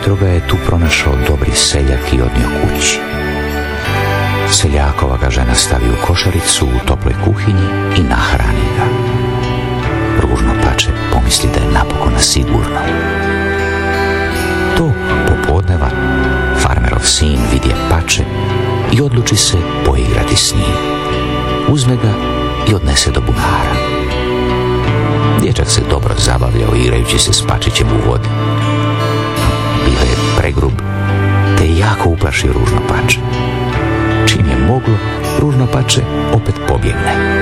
ujutro ga je tu pronašao dobri seljak i odnio kući. Seljakova ga žena stavi u košaricu u toploj kuhinji i nahrani ga. Ružno pače pomisli da je napokon sigurno. To popodneva farmerov sin vidje pače i odluči se poigrati s njim. Uzme ga i odnese do bunara. Dječak se dobro zabavljao igrajući se s pačićem u vodi. Bio je pregrub, te je jako uplašio ružno pače. Čim je moglo, ružno pače opet pobjegne.